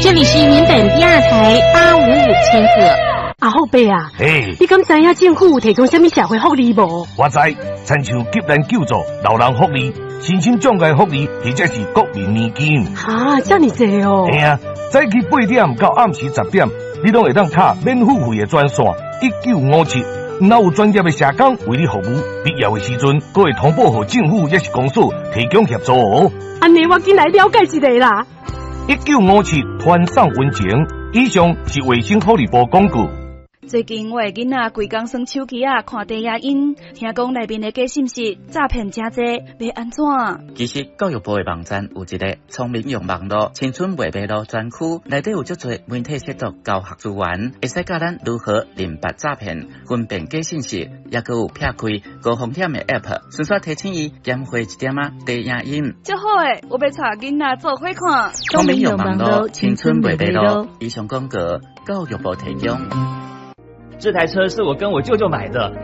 这里是原本第二台855千赫。 阿后辈啊， 嘿， 你敢知影政府有提供什么社会福利无？ 我知，亲像急难救助、老人福利、身心障碍福利，或者是国民年金。 哈，这么多哦！ 嘿啊，早起8点到暗时10点，你拢会当打免付费的专线1957。若有专业的社工为你服务，必要的时阵，阁会通报给政府也是公所提供协助哦。 安尼我进来了解一下啦。 1957团上温情，以上是卫生福利部广告。 最近我的囡仔规工耍手机啊，看低影音，听讲内面的假信息诈骗真多，要安怎？ 其实教育部的网站有一个聪明用网络青春未迷路专区，内底有足多媒体识读教学资源，会使教咱如何认别诈骗、分辨假信息，也佮有撇开高风险的 App， 顺续提醒伊减花一点啊低影音。 真好诶，我要带囡仔做伙看。 聪明用网络青春未迷路，以上广告教育部提供。 这台车是我跟我舅舅买的。